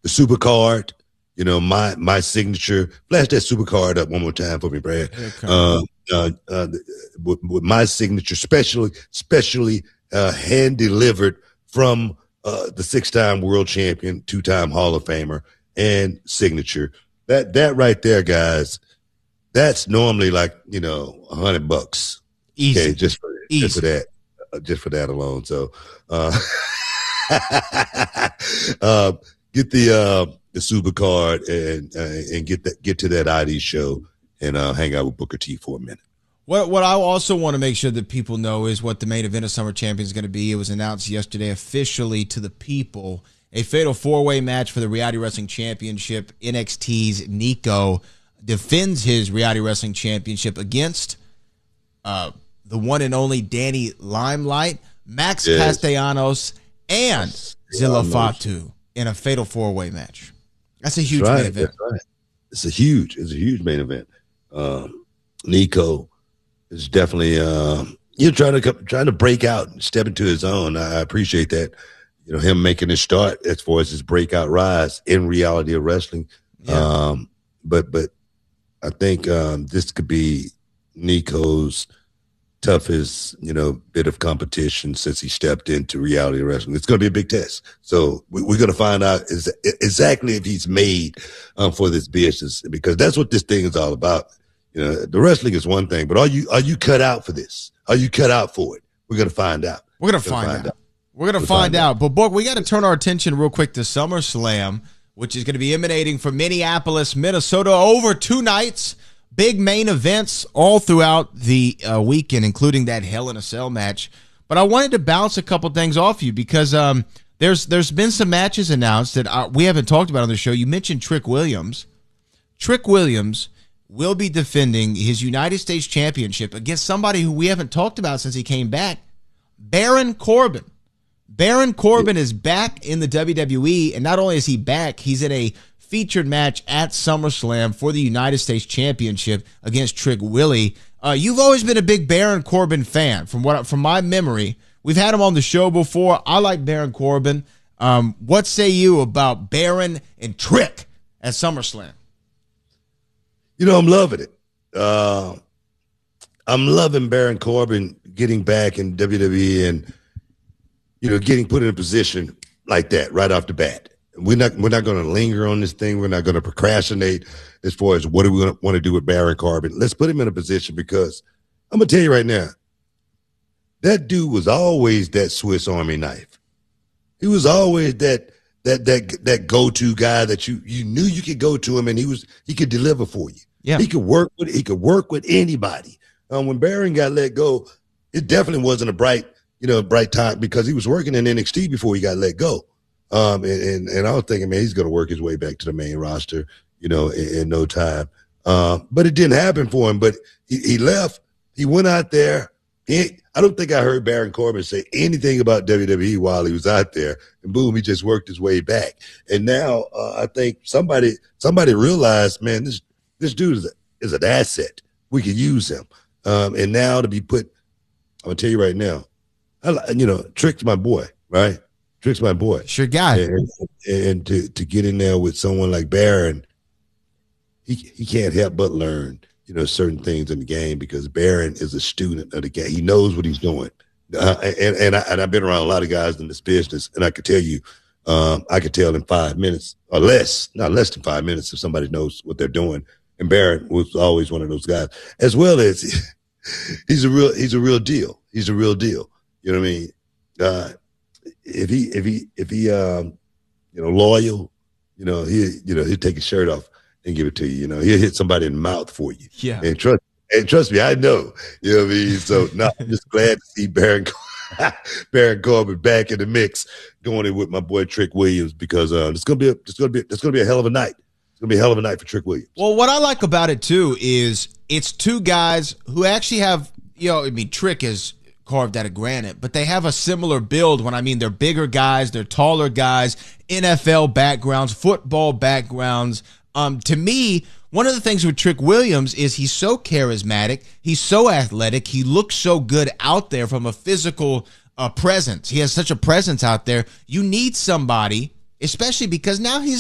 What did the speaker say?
the super card. My signature. Flash that super card up one more time for me, Brad. Okay. With my signature, specially hand delivered from the 6-time world champion, 2-time Hall of Famer, and signature. That right there, guys. That's normally like $100. Easy. Okay, just for that alone. So, get the super card and get to that ID show and hang out with Booker T for a minute. What I also want to make sure that people know is what the main event of Summer Champions is going to be. It was announced yesterday officially to the people. A fatal 4-way match for the Reality Wrestling Championship. NXT's Nico defends his Reality Wrestling Championship against the one and only Danny Limelight, Max Castellanos, and Zilla Fatu in a fatal 4-way match. That's a huge main event. Right. It's a huge main event. Nico is definitely trying to break out and step into his own. I appreciate that. Him making his start as far as his breakout rise in reality of wrestling. Yeah. But I think this could be Nico's toughest, bit of competition since he stepped into reality wrestling. It's going to be a big test. So we're going to find out exactly if he's made for this business, because that's what this thing is all about. The wrestling is one thing, but are you cut out for this? Are you cut out for it? We're going to find out. We're going to find out. We're going to find out. But, Book, we got to turn our attention real quick to SummerSlam, which is going to be emanating from Minneapolis, Minnesota, over 2 nights. Big main events all throughout the weekend, including that Hell in a Cell match. But I wanted to bounce a couple things off you because there's been some matches announced that we haven't talked about on the show. You mentioned Trick Williams. Trick Williams will be defending his United States Championship against somebody who we haven't talked about since he came back, Baron Corbin. Baron Corbin is back in the WWE, and not only is he back, he's in a featured match at SummerSlam for the United States Championship against Trick Willie. You've always been a big Baron Corbin fan, from my memory. We've had him on the show before. I like Baron Corbin. What say you about Baron and Trick at SummerSlam? I'm loving it. I'm loving Baron Corbin getting back in WWE and getting put in a position like that right off the bat. We're not going to linger on this thing. We're not going to procrastinate as far as what do we want to do with Baron Corbin. Let's put him in a position, because I'm going to tell you right now, that dude was always that Swiss Army knife. He was always that go-to guy that you knew you could go to him and he could deliver for you. Yeah. He could work with anybody. When Baron got let go, it definitely wasn't a bright time, because he was working in NXT before he got let go. And I was thinking, man, he's going to work his way back to the main roster, in no time. But it didn't happen for him. But he left. He went out there. I don't think I heard Baron Corbin say anything about WWE while he was out there. And boom, he just worked his way back. And now I think somebody realized, man, this dude is an asset. We could use him. And now to be put, I'm going to tell you right now, Trick's my boy, right? Trick's my boy. Sure guy. And to get in there with someone like Baron, he can't help but learn, certain things in the game, because Baron is a student of the game. He knows what he's doing. And I've been around a lot of guys in this business, and I could tell you, I could tell in 5 minutes or less, not less than 5 minutes, if somebody knows what they're doing. And Baron was always one of those guys, as well as he's a real deal. He's a real deal. You know what I mean? If he loyal, he'll take his shirt off and give it to you. He'll hit somebody in the mouth for you. Yeah. And trust me, I know. You know what I mean? So I'm just glad to see Baron Corbin back in the mix, going in with my boy Trick Williams, because it's gonna be a hell of a night. It's gonna be a hell of a night for Trick Williams. Well, what I like about it too is it's 2 guys who actually have, Trick is carved out of granite, but they have a similar build. When I mean, they're bigger guys, they're taller guys, NFL backgrounds, football backgrounds. To me, one of the things with Trick Williams is he's so charismatic, he's so athletic, he looks so good out there from a physical presence. He has such a presence out there. You need somebody, especially because now he's